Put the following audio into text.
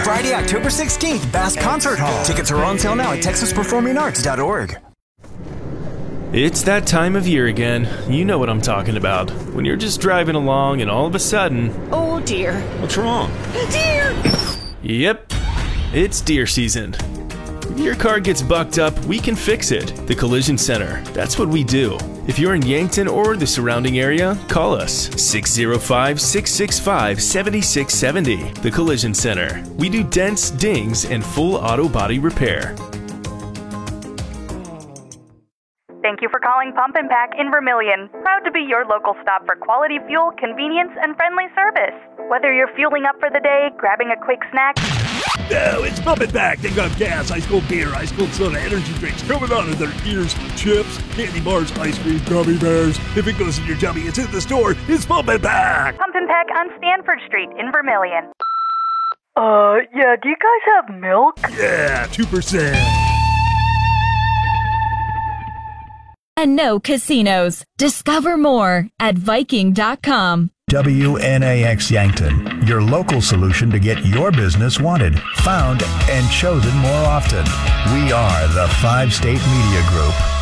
Friday, October 16th, Bass Concert Hall. Tickets are on sale now at texasperformingarts.org. It's that time of year again. You know what I'm talking about. When you're just driving along and all of a sudden... Oh dear. What's wrong? Deer! Yep, it's deer season. If your car gets bucked up, we can fix it. The Collision Center. That's what we do. If you're in Yankton or the surrounding area, call us 605-665-7670. The Collision Center. We do dents, dings, and full auto body repair. Thank you for calling Pump and Pack in Vermilion. Proud to be your local stop for quality fuel, convenience, and friendly service. Whether you're fueling up for the day, grabbing a quick snack... No, it's Pump and Pack. They got gas, ice cold beer, ice cold soda, energy drinks coming out of their ears, chips, candy bars, ice cream, gummy bears. If it goes in your tummy, it's in the store. It's Pump and Pack. Pump and Pack on Stanford Street in Vermilion. Yeah, do you guys have milk? Yeah, 2%. And no casinos. Discover more at Viking.com. WNAX Yankton, your local solution to get your business wanted, found, and chosen more often. We are the 5-State Media Group.